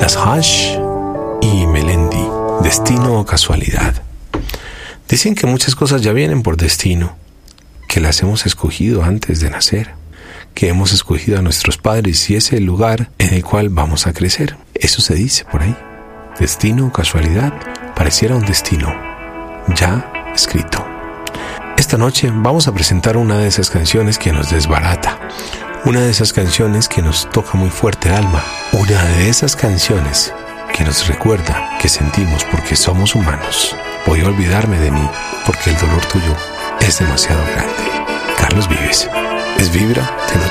Las Hash y Melendi, destino o casualidad. Dicen que muchas cosas ya vienen por destino, que las hemos escogido antes de nacer, que hemos escogido a nuestros padres y ese es el lugar en el cual vamos a crecer. Eso se dice por ahí. Destino o casualidad, pareciera un destino ya escrito. Esta noche vamos a presentar una de esas canciones que nos desbarata, una de esas canciones que nos toca muy fuerte el alma, una de esas canciones que nos recuerda que sentimos porque somos humanos. Voy a olvidarme de mí porque el dolor tuyo es demasiado grande. Carlos Vives. Es Vibra de